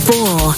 4.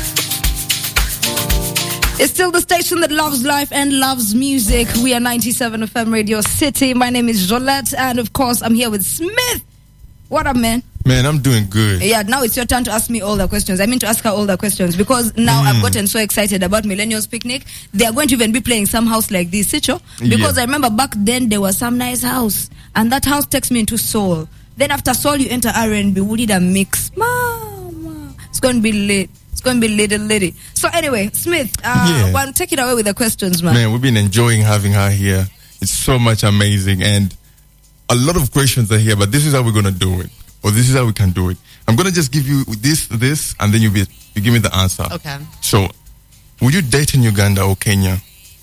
It's still the station that loves life and loves music. We are 97 FM Radio City. My name is Jolette, and of course, I'm here with Smith. What up, man? Man, I'm doing good. Yeah, now it's your turn to ask me all the questions. I mean to ask her all the questions because now I've gotten so excited about Millennials Picnic. They are going to even be playing some house like this, Sicho. Because I remember back then there was some nice house, and that house takes me into soul. Then after soul, you enter R&B. We did a mix. Mama, it's going to be lit. It's going to be litty. So anyway, Smith, well, take it away with the questions, man. Man, we've been enjoying having her here. It's so much amazing, and a lot of questions are here, but this is how we're going to do it. Or this is how we can do it. I'm going to just give you this, and then you give me the answer. Okay. So, would you date in Uganda or Kenya?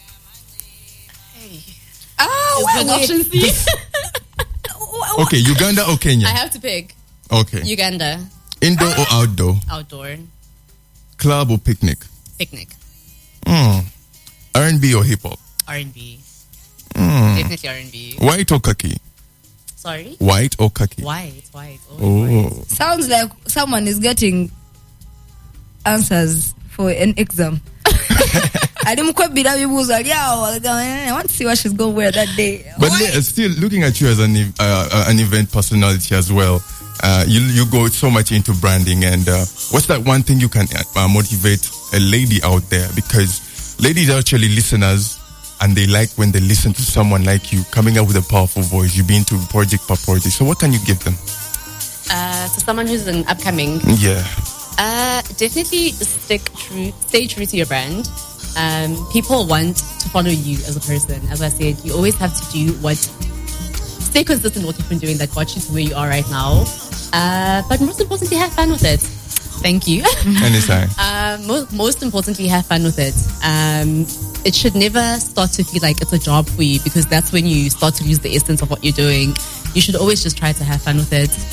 Hey. Wait. Option C. Okay, Uganda or Kenya? I have to pick. Okay. Uganda. Indoor or outdoor? Outdoor. Club or picnic? Picnic. R&B or hip-hop? R&B. Definitely R&B. White or khaki? Sorry? White or khaki? White. Oh. White. Sounds like someone is getting answers for an exam. I want to see what she's going to wear that day. But still, looking at you as an event personality as well, you go so much into branding. And what's that one thing you can motivate a lady out there? Because ladies are actually listeners, and they like when they listen to someone like you coming up with a powerful voice. You've been to project per project. So what can you give them? So someone who's an upcoming. Yeah. Definitely stay true to your brand. People want to follow you as a person. As I said, you always have to do stay consistent with what you've been doing that got you to where you are right now. But most importantly, have fun with it. Thank you. Anytime. Most importantly, have fun with it. It should never start to feel like it's a job for you, because that's when you start to lose the essence of what you're doing. You should always just try to have fun with it.